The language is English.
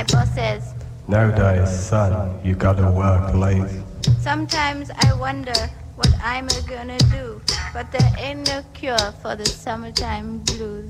My boss says, nowadays, son, you gotta work late. sometimes I wonder what I'm gonna do, but there ain't no cure for the summertime blues.